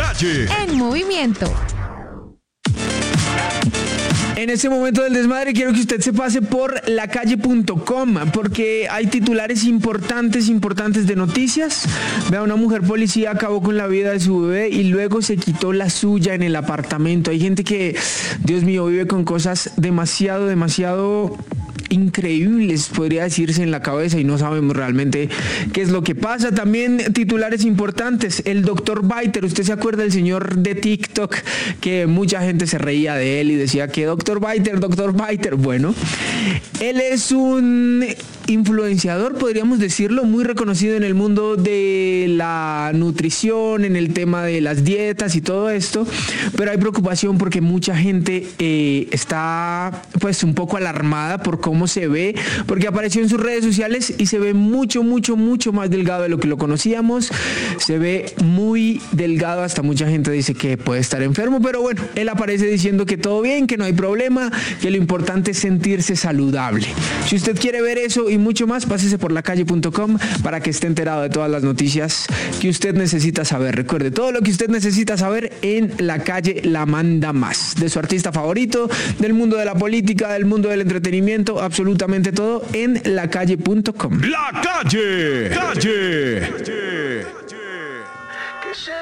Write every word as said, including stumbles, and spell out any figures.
Calle en movimiento. En este momento del desmadre quiero que usted se pase por la calle punto com porque hay titulares importantes, importantes de noticias. Vea, una mujer policía acabó con la vida de su bebé y luego se quitó la suya en el apartamento. Hay gente que, Dios mío, vive con cosas demasiado, demasiado increíbles, podría decirse, en la cabeza y no sabemos realmente qué es lo que pasa. También titulares importantes, el doctor Biter, ¿usted se acuerda del señor de TikTok que mucha gente se reía de él y decía que doctor Biter, doctor Biter? Bueno, él es un influenciador, podríamos decirlo, muy reconocido en el mundo de la nutrición, en el tema de las dietas y todo esto, pero hay preocupación porque mucha gente eh, está pues un poco alarmada por cómo se ve, porque apareció en sus redes sociales y se ve mucho, mucho, mucho más delgado de lo que lo conocíamos. Se ve muy delgado, hasta mucha gente dice que puede estar enfermo, pero bueno, él aparece diciendo que todo bien, que no hay problema, que lo importante es sentirse saludable. Si usted quiere ver eso y mucho más, pásese por la calle punto com para que esté enterado de todas las noticias que usted necesita saber. Recuerde, todo lo que usted necesita saber en La Calle la manda más. De su artista favorito, del mundo de la política, del mundo del entretenimiento, absolutamente todo en la calle punto com. La Calle, calle.